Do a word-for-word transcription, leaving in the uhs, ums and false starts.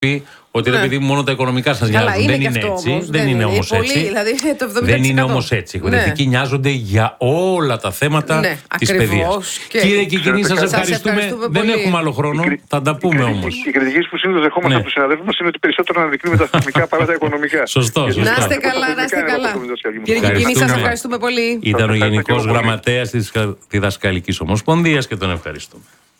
πει ότι ναι. ρε παιδί μόνο τα οικονομικά σας νοιάζουν. Δεν είναι έτσι. Όμως, δεν είναι όμως πολύ, έτσι. Δηλαδή, το δεν είναι όμως έτσι. Οι εκπαιδευτικοί ναι. νοιάζονται για όλα τα θέματα ναι, της παιδείας. Και... Κύριε Κικκινή, σας ευχαριστούμε. ευχαριστούμε δεν πολύ. Έχουμε άλλο χρόνο. Η... Θα τα πούμε όμως. Οι κριτικές που συνήθως δεχόμαστε ναι. από τους συναδέλφους μας είναι ότι περισσότερο αναδεικνύουμε τα θεσμικά παρά τα οικονομικά. Σωστό. Να είστε καλά, να είστε καλά. Κύριε Κικκινή, σας ευχαριστούμε πολύ. Ήταν ο Γενικός Γραμματέας της Διδασκαλικής Ομοσπονδίας και τον ευχαριστούμε.